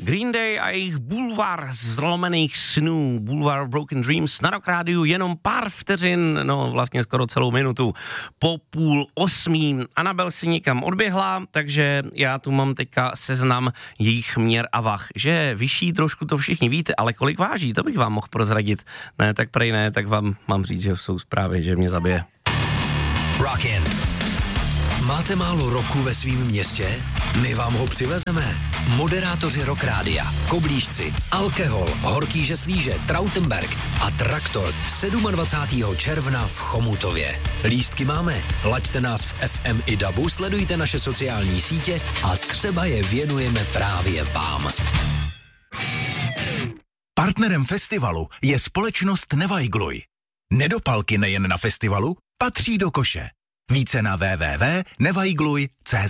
Green Day a jejich bulvár zlomených snů, Boulevard of Broken Dreams na Rock Rádiu jenom pár vteřin, no vlastně skoro celou minutu po 7:30. Anabel si někam odběhla, takže já tu mám teďka seznam jejich měr a vah. Že vyšší trošku to všichni víte, ale kolik váží, to bych vám mohl prozradit. Ne, tak prej ne, tak vám mám říct, že jsou zprávy, že mě zabije. Rockin. Máte málo roku ve svém městě? My vám ho přivezeme. Moderátoři Rock Rádia, Koblížci, Alkohol, Horký Žeslíže, Trautenberg a Traktor 27. června v Chomutově. Lístky máme, laďte nás v FM i DABu, sledujte naše sociální sítě a třeba je věnujeme právě vám. Partnerem festivalu je společnost Nevajgluj. Nedopalky nejen na festivalu patří do koše. Více na www.nevajgluj.cz.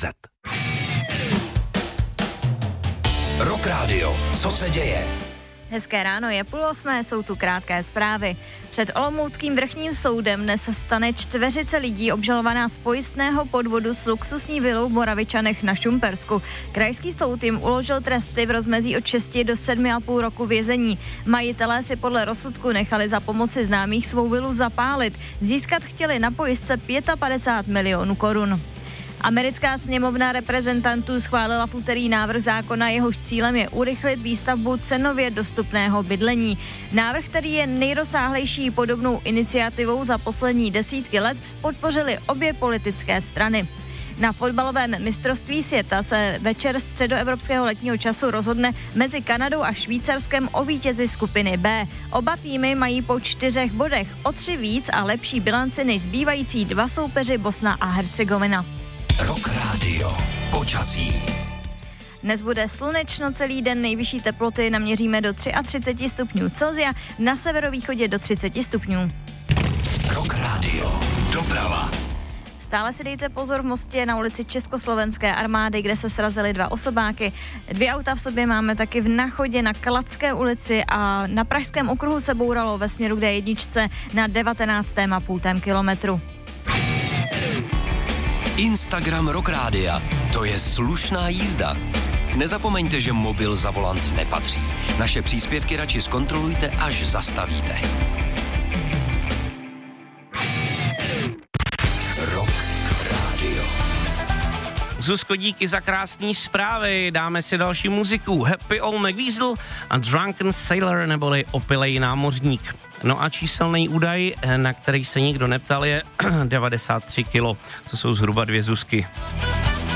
Rock Radio, co se děje? Hezké ráno, je 7:30, jsou tu krátké zprávy. Před olomouckým vrchním soudem dnes stane čtveřice lidí obžalovaná z pojistného podvodu s luxusní vilou v Moravičanech na Šumpersku. Krajský soud jim uložil tresty v rozmezí od 6 do 7,5 roku vězení. Majitelé si podle rozsudku nechali za pomoci známých svou vilu zapálit. Získat chtěli na pojistce 55 milionů korun. Americká sněmovna reprezentantů schválila v úterý návrh zákona, jehož cílem je urychlit výstavbu cenově dostupného bydlení. Návrh, který je nejrozsáhlejší podobnou iniciativou za poslední desítky let, podpořily obě politické strany. Na fotbalovém mistrovství světa se večer středoevropského letního času rozhodne mezi Kanadou a Švýcarskem o vítězi skupiny B. Oba týmy mají po 4 bodech, o 3 víc a lepší bilanci než zbývající 2 soupeři Bosna a Hercegovina. Rock Radio. Počasí. Dnes bude slunečno celý den, nejvyšší teploty naměříme do 33 stupňů Celsia, na severovýchodě do 30 stupňů. Rock Radio. Doprava. Stále si dejte pozor v Mostě na ulici Československé armády, kde se srazily 2 osobáky. 2 auta v sobě máme taky v Nachodě na Kladské ulici a na Pražském okruhu se bouralo ve směru k D1 na 19,5 kilometru. Instagram Rock Rádia. To je slušná jízda. Nezapomeňte, že mobil za volant nepatří. Naše příspěvky radši zkontrolujte, až zastavíte. Rock Radio. Zuzko, díky za krásný zprávy. Dáme si další muziku. Happy Old McWeasel a Drunken Sailor, neboli Opilej námořník. No a číselný údaj, na který se nikdo neptal, je 93 kilo. To jsou zhruba 2 Zuzky.